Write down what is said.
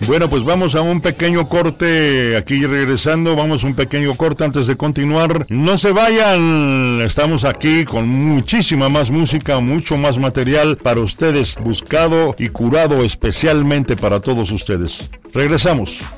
Bueno, pues vamos a un pequeño corte, aquí regresando, vamos a un pequeño corte antes de continuar. No se vayan, estamos aquí con muchísima más música, mucho más material para ustedes, buscado y curado especialmente para todos ustedes. Regresamos.